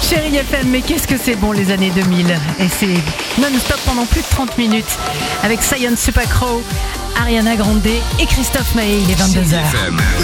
Chérie FM, mais qu'est-ce que c'est bon les années 2000. Et c'est non-stop pendant plus de 30 minutes avec Science Supacrow, Ariana Grande et Christophe Maé. Il est 22h.